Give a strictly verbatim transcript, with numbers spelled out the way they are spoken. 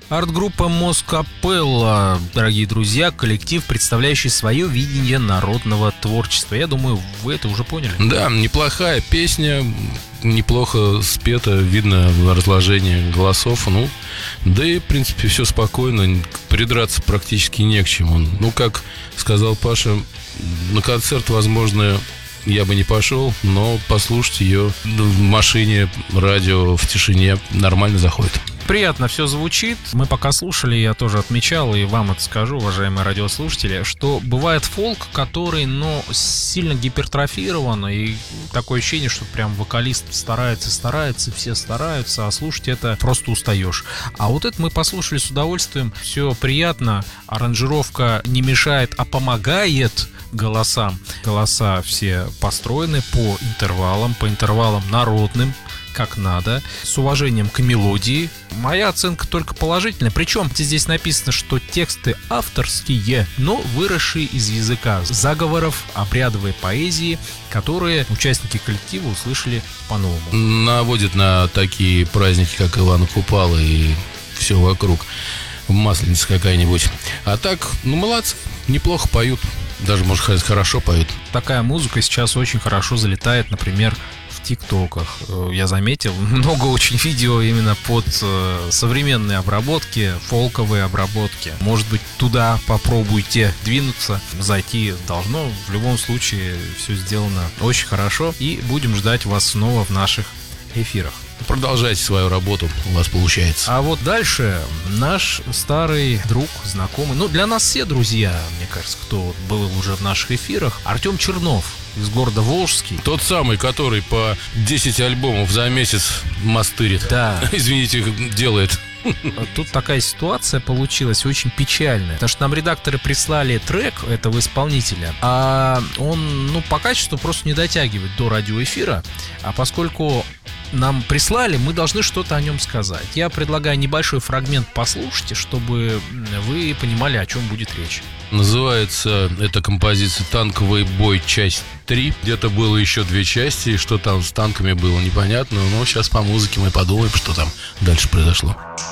Арт-группа Москапелла, дорогие друзья, коллектив, представляющий свое видение народного творчества. Я думаю, вы это уже поняли. Да, неплохая песня, неплохо спета, видно разложение голосов. Ну, да и, в принципе, все спокойно, придраться практически не к чему. Ну, как сказал Паша, на концерт, возможно, я бы не пошел, но послушать ее в машине, радио, в тишине нормально заходит. Приятно все звучит. Мы пока слушали, я тоже отмечал, и вам это скажу, уважаемые радиослушатели, что бывает фолк, который, ну, сильно гипертрофирован, и такое ощущение, что прям вокалист старается, старается, все стараются, а слушать это просто устаешь. А вот это мы послушали с удовольствием, все приятно, аранжировка не мешает, а помогает голосам. Голоса все построены по интервалам, по интервалам народным, как надо, с уважением к мелодии. Моя оценка только положительная. Причем здесь написано, что тексты авторские, но выросшие из языка заговоров, обрядовой поэзии, которые участники коллектива услышали по-новому. Наводит на такие праздники, как Ивана Купала и все вокруг. Масленица какая-нибудь. А так, ну, молодцы, неплохо поют. Даже, можно сказать, хорошо поют. Такая музыка сейчас очень хорошо залетает, например, в ТикТоках. Я заметил, много очень видео именно под современные обработки, фолковые обработки. Может быть, туда попробуйте двинуться, зайти должно. В любом случае, все сделано очень хорошо. И будем ждать вас снова в наших эфирах. Продолжайте свою работу, у вас получается. А вот дальше наш старый друг, знакомый, ну, для нас все друзья, мне кажется, кто был уже в наших эфирах, Артем Чернов из города Волжский. Тот самый, который по десять альбомов за месяц мастырит. Да. Извините, делает. Тут такая ситуация получилась очень печальная, потому что нам редакторы прислали трек этого исполнителя, а он, ну, по качеству просто не дотягивает до радиоэфира, а поскольку нам прислали, мы должны что-то о нем сказать. Я предлагаю небольшой фрагмент послушать, чтобы вы понимали, о чем будет речь. Называется эта композиция «Танковый бой. Часть три». Где-то было еще две части, и что там с танками было непонятно. Но сейчас по музыке мы подумаем, что там дальше произошло.